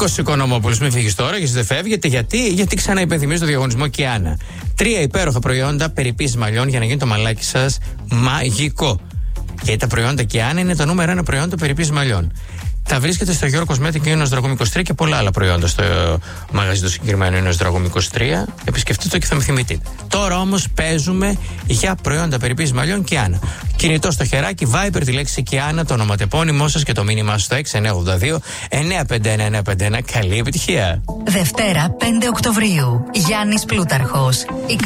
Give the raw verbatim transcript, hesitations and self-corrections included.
Νίκος Οικονομόπουλος, μην φύγεις τώρα γιατί δεν φεύγετε. Γιατί, γιατί ξανά υπενθυμίζω το διαγωνισμό Κιάνα. Τρία υπέροχα προϊόντα περιποίησης μαλλιών για να γίνει το μαλάκι σας μαγικό. Γιατί τα προϊόντα Κιάνα είναι το νούμερο ένα προϊόντα περιποίησης μαλλιών. Τα βρίσκεται στο Γιώργο Κοσμέτικ και Ίνος Δραγούμ είκοσι τρία και πολλά άλλα προϊόντα στο μαγαζί του συγκεκριμένου Ίνος Δραγούμ είκοσι τρία. Επισκεφτείτε το και θα με θυμηθείτε. Τώρα όμως παίζουμε για προϊόντα περιποίησης μαλλιών Κιάνα. Κινητό στο χεράκι, Viber τη λέξη Κιάνα, το ονοματεπώνυμό σας και το μήνυμά σας στο έξι εννιά ογδόντα δύο εννιά πέντε ένα εννιά πέντε ένα. Καλή επιτυχία. Δευτέρα πέντε Οκτωβρίου. Γιάννης Πλούταρχος.